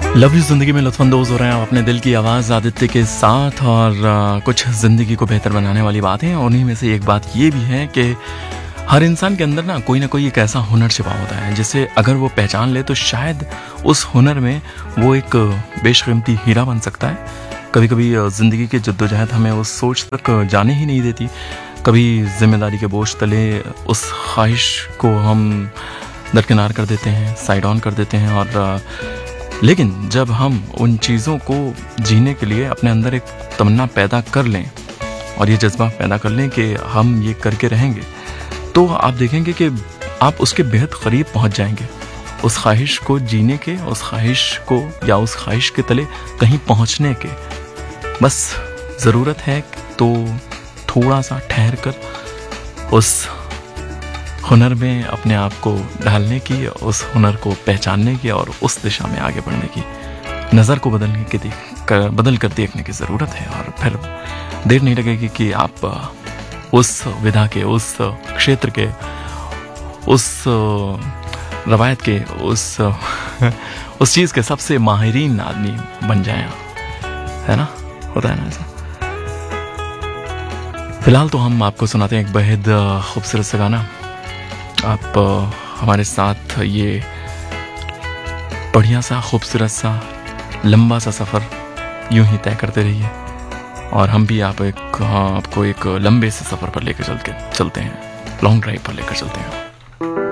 Love you ज़िंदगी में लुत्फ़अंदोज़ हो रहे हैं आप अपने दिल की आवाज़ आदित्य के साथ। और कुछ ज़िंदगी को बेहतर बनाने वाली बातें हैं, उन्हीं में से एक बात ये भी है कि हर इंसान के अंदर ना कोई एक ऐसा हुनर छिपा होता है जिसे अगर वो पहचान ले तो शायद उस हुनर में वो एक बेशकीमती हीरा बन सकता है। कभी कभी ज़िंदगी की जद्दोजहद हमें उस सोच तक जाने ही नहीं देती। कभी जिम्मेदारी के बोझ तले उस ख्वाहिश को हम दरकिनार कर देते हैं, साइड ऑन कर देते हैं। और लेकिन जब हम उन चीज़ों को जीने के लिए अपने अंदर एक तमन्ना पैदा कर लें और ये जज्बा पैदा कर लें कि हम ये करके रहेंगे, तो आप देखेंगे कि आप उसके बेहद करीब पहुंच जाएंगे। उस ख्वाहिश को जीने के, उस ख्वाहिश को या उस ख्वाहिश के तले कहीं पहुंचने के। बस ज़रूरत है तो थोड़ा सा ठहर कर उस हुनर में अपने आप को ढालने की, उस हुनर को पहचानने की और उस दिशा में आगे बढ़ने की। नज़र को बदल कर देखने की ज़रूरत है और फिर देर नहीं लगेगी कि आप उस विधा के, उस क्षेत्र के, उस रवायत के, उस चीज़ के सबसे माहिरीन आदमी बन जाएं। है ना, होता है ना ऐसा। फिलहाल तो हम आपको सुनाते हैं एक बेहद खूबसूरत सा गाना। आप हमारे साथ ये बढ़िया सा, खूबसूरत सा, लंबा सा सफ़र यूं ही तय करते रहिए और हम भी आपको एक लंबे से सफ़र पर लेकर चलते हैं, लॉन्ग ड्राइव पर लेकर चलते हैं।